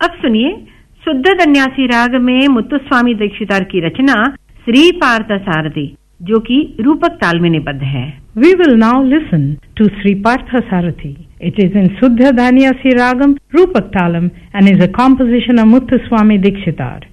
अब सुनिए शुद्ध धन्यासी राग में मुत्तुस्वामी दीक्षितार की रचना श्री पार्थ सारथी, जो कि रूपक ताल में निबद्ध है। We will now listen to Sri Partha Sarathi. It is in Suddha Dhaniyasi Ragam, Rupak Talam, and is a composition of Muthuswami Dikshitar.